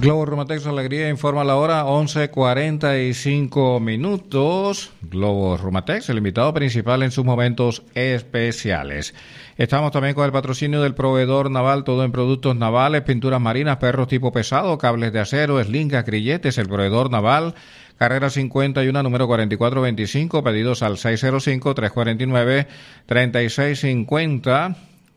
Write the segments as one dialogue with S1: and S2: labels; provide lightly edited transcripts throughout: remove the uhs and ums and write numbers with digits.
S1: Globo Rumatex Alegría informa la hora 11:45. Globo Rumatex, el invitado principal en sus momentos especiales. Estamos también con el patrocinio del proveedor naval, todo en productos navales, pinturas marinas, perros tipo pesado, cables de acero, slingas, grilletes, el proveedor naval. Carrera 51, número 4425, pedidos al 605-349-3650.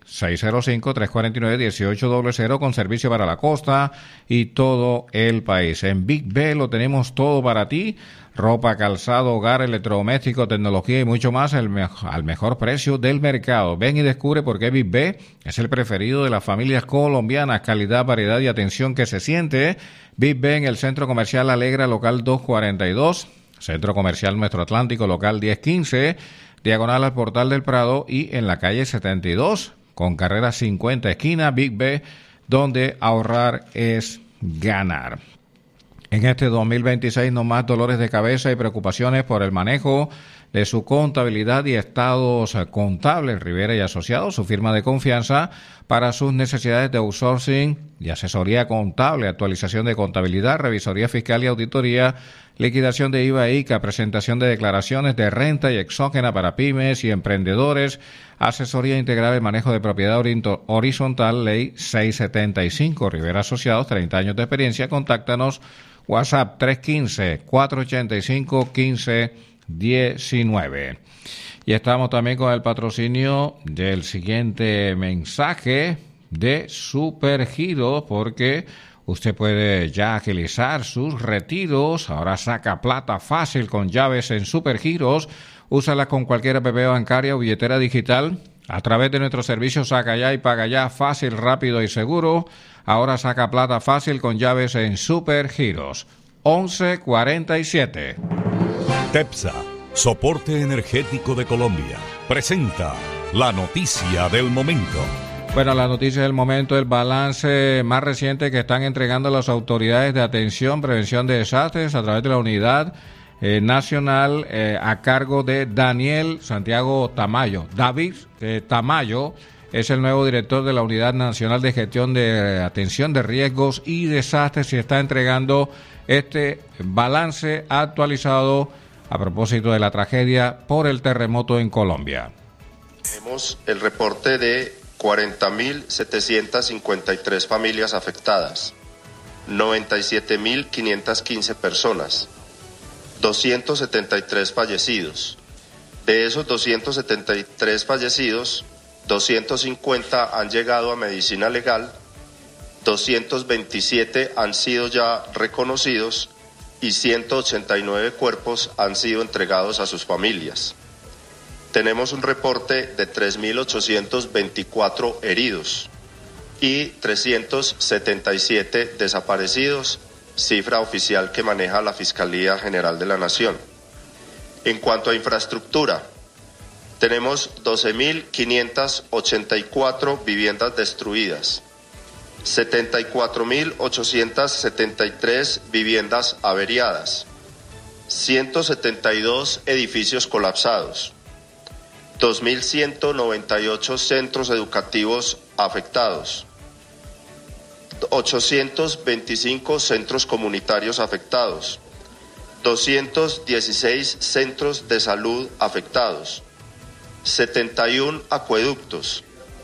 S1: 605-349-1800 con servicio para la costa y todo el país. En Big B lo tenemos todo para ti. Ropa, calzado, hogar, electrodoméstico, tecnología y mucho más al mejor precio del mercado. Ven y descubre por qué Big B es el preferido de las familias colombianas. Calidad, variedad y atención que se siente. Big B en el Centro Comercial Alegra, local 242. Centro Comercial Nuestro Atlántico, local 1015. Diagonal al Portal del Prado y en la calle 72. Con carrera 50 esquina, Big B, donde ahorrar es ganar. En este 2026 no más dolores de cabeza y preocupaciones por el manejo de su contabilidad y estados contables. Rivera y Asociados, su firma de confianza para sus necesidades de outsourcing y asesoría contable, actualización de contabilidad, revisoría fiscal y auditoría, liquidación de IVA e ICA, presentación de declaraciones de renta y exógena para pymes y emprendedores, asesoría integral de manejo de propiedad horizontal, ley 675. Rivera Asociados, 30 años de experiencia. Contáctanos, WhatsApp 315-485-1519. Y estamos también con el patrocinio del siguiente mensaje de Supergiros, porque usted puede ya agilizar sus retiros. Ahora saca plata fácil con llaves en Supergiros. Úsala con cualquier app bancaria o billetera digital. A través de nuestro servicio Saca Ya y Paga Ya, fácil, rápido y seguro. Ahora saca plata fácil con llaves en Supergiros. 11:47.
S2: TEPSA, Soporte Energético de Colombia, presenta la noticia del momento.
S1: Bueno, la noticia del momento, el balance más reciente que están entregando las autoridades de atención, prevención de desastres a través de la unidad nacional a cargo de Daniel Santiago Tamayo. David Tamayo es el nuevo director de la Unidad Nacional de Gestión de Atención de Riesgos y Desastres y está entregando este balance actualizado a propósito de la tragedia por el terremoto en Colombia.
S3: Tenemos el reporte de 40.753 familias afectadas, 97.515 personas, 273 fallecidos. De esos 273 fallecidos, 250 han llegado a medicina legal, 227 han sido ya reconocidos y 189 cuerpos han sido entregados a sus familias. Tenemos un reporte de 3.824 heridos y 377 desaparecidos, cifra oficial que maneja la Fiscalía General de la Nación. En cuanto a infraestructura, tenemos 12.584 viviendas destruidas, 74.873 viviendas averiadas, 172 edificios colapsados, 2.198 centros educativos afectados, 825 centros comunitarios afectados, 216 centros de salud afectados, 71 acueductos,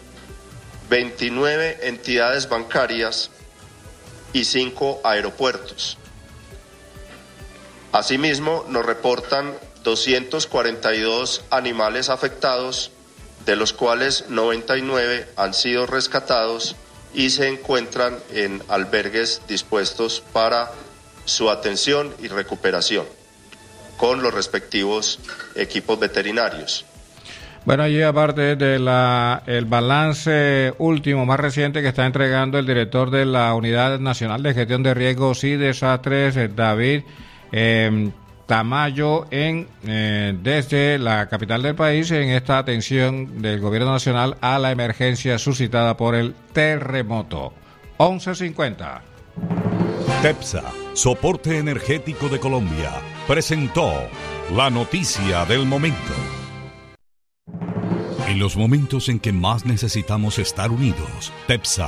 S3: 29 entidades bancarias y 5 aeropuertos. Asimismo, nos reportan 242 animales afectados, de los cuales 99 han sido rescatados y se encuentran en albergues dispuestos para su atención y recuperación, con los respectivos equipos veterinarios.
S1: Bueno, allí aparte de el balance último, más reciente que está entregando el director de la Unidad Nacional de Gestión de Riesgos y Desastres, David Tamayo, desde la capital del país, en esta atención del Gobierno Nacional a la emergencia suscitada por el terremoto. 11:50.
S2: TEPSA, Soporte Energético de Colombia, presentó la noticia del momento. En los momentos en que más necesitamos estar unidos, TEPSA,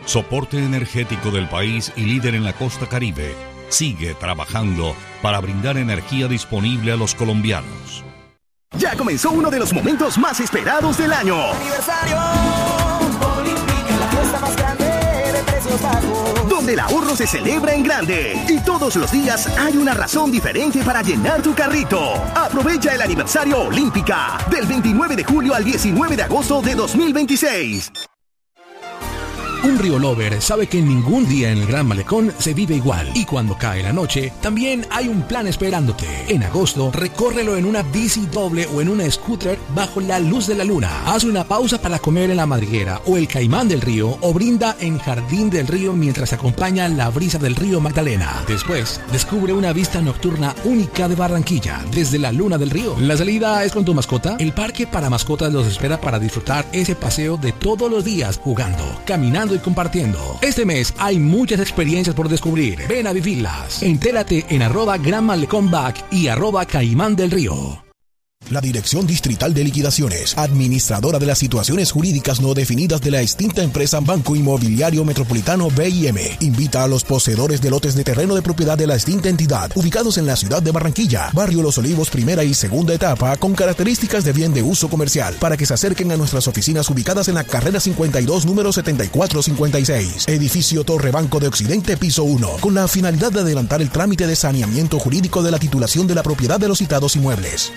S2: soporte energético del país y líder en la costa Caribe, sigue trabajando para brindar energía disponible a los colombianos.
S4: Ya comenzó uno de los momentos más esperados del año.
S5: Aniversario Olímpica, la fiesta más grande de precios bajos.
S4: Donde el ahorro se celebra en grande. Y todos los días hay una razón diferente para llenar tu carrito. Aprovecha el aniversario Olímpica del 29 de julio al 19 de agosto de 2026.
S6: Un Río Lover sabe que ningún día en el Gran Malecón se vive igual. Y cuando cae la noche, también hay un plan esperándote. En agosto, recórrelo en una bici doble o en una scooter bajo la luz de la luna. Haz una pausa para comer en la madriguera o el Caimán del Río o brinda en Jardín del Río mientras acompaña la brisa del río Magdalena. Después, descubre una vista nocturna única de Barranquilla desde la Luna del Río. ¿La salida es con tu mascota? El parque para mascotas los espera para disfrutar ese paseo de todos los días jugando, caminando y compartiendo. Este mes hay muchas experiencias por descubrir. Ven a vivirlas. Entérate en @GranMalecónBack y @Caimán del Río.
S7: La Dirección Distrital de Liquidaciones, administradora de las situaciones jurídicas no definidas de la extinta empresa Banco Inmobiliario Metropolitano BIM, invita a los poseedores de lotes de terreno de propiedad de la extinta entidad, ubicados en la ciudad de Barranquilla, barrio Los Olivos, primera y segunda etapa, con características de bien de uso comercial, para que se acerquen a nuestras oficinas ubicadas en la carrera 52, número 7456, edificio Torre Banco de Occidente, piso 1, con la finalidad de adelantar el trámite de saneamiento jurídico de la titulación de la propiedad de los citados inmuebles.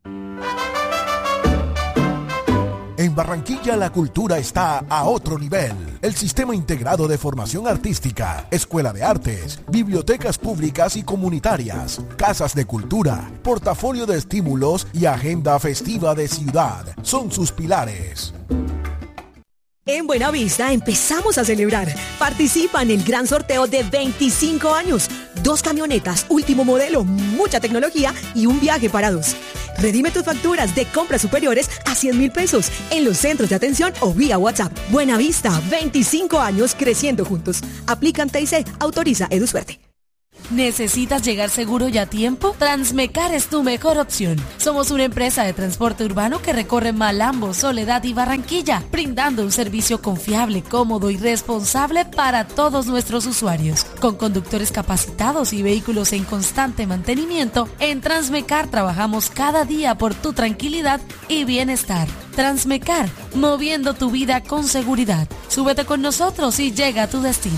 S7: En Barranquilla la cultura está a otro nivel. El Sistema Integrado de Formación Artística, Escuela de Artes, bibliotecas públicas y comunitarias, casas de cultura, portafolio de estímulos y agenda festiva de ciudad son sus pilares.
S8: En Buenavista empezamos a celebrar. Participa en el gran sorteo de 25 años. 2 camionetas, último modelo, mucha tecnología y un viaje para 2. Redime tus facturas de compras superiores a 100,000 pesos en los centros de atención o vía WhatsApp. Buenavista, 25 años creciendo juntos. Aplican TIC, autoriza EduSuerte.
S9: ¿Necesitas llegar seguro y a tiempo? Transmecar es tu mejor opción. Somos una empresa de transporte urbano que recorre Malambo, Soledad y Barranquilla, brindando un servicio confiable, cómodo y responsable para todos nuestros usuarios. Con conductores capacitados y vehículos en constante mantenimiento, en Transmecar trabajamos cada día por tu tranquilidad y bienestar. Transmecar, moviendo tu vida con seguridad. Súbete con nosotros y llega a tu destino.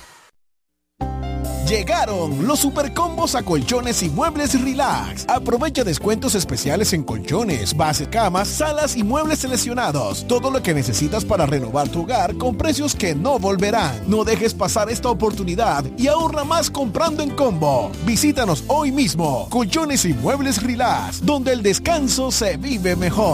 S7: Llegaron los supercombos a colchones y muebles Relax. Aprovecha descuentos especiales en colchones, bases, camas, salas y muebles seleccionados. Todo lo que necesitas para renovar tu hogar con precios que no volverán. No dejes pasar esta oportunidad y ahorra más comprando en combo. Visítanos hoy mismo. Colchones y muebles Relax, donde el descanso se vive mejor.